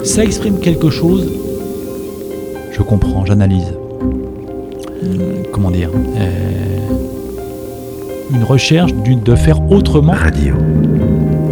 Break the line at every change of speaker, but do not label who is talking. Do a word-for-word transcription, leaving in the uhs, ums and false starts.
Ça exprime quelque chose. Je comprends, j'analyse. Euh, comment dire euh, Une recherche d'une, de faire autrement.
Radio.